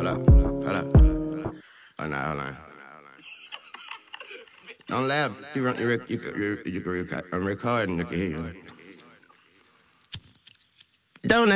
Hold up. Hold up. Oh, no, hold on. Don't laugh. You can record and you can hear you. Don't